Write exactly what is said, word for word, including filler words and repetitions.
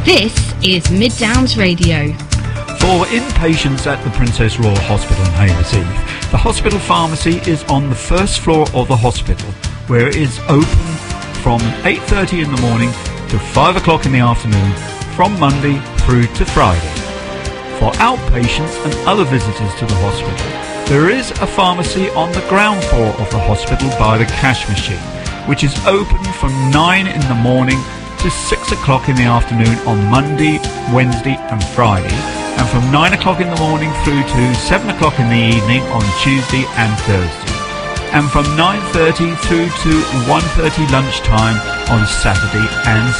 This is Mid Downs Radio. For inpatients at the Princess Royal Hospital in Haylers Heath, the hospital pharmacy is on the first floor of the hospital, where it is open from eight thirty in the morning to five o'clock in the afternoon, from Monday through to Friday. For outpatients and other visitors to the hospital, there is a pharmacy on the ground floor of the hospital by the cash machine, which is open from nine in the morning to six o'clock in the afternoon on Monday, Wednesday and Friday, and from nine o'clock in the morning through to seven o'clock in the evening on Tuesday and Thursday, and from nine thirty through to one thirty lunchtime on Saturday and